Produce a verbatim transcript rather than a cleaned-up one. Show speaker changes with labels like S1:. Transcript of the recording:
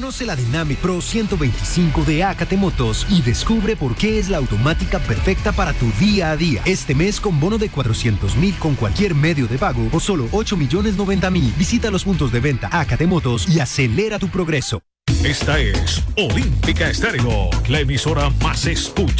S1: Conoce la Dynamic Pro ciento veinticinco de Acate Motos y descubre por qué es la automática perfecta para tu día a día. Este mes con bono de cuatrocientos mil con cualquier medio de pago o solo ocho millones noventa mil. Visita los puntos de venta Acate Motos y acelera tu progreso.
S2: Esta es Olímpica Estéreo, la emisora más escuchada